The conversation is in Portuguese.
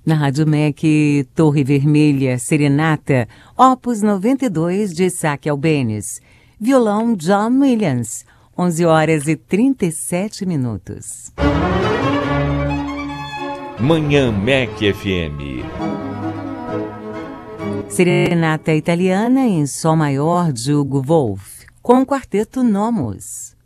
Na Rádio MEC, Torre Vermelha, Serenata, Opus 92 de Isaac Albéniz. Violão John Williams, 11h37. Manhã MEC FM. Serenata italiana em Sol maior de Hugo Wolf, com o quarteto Nomos.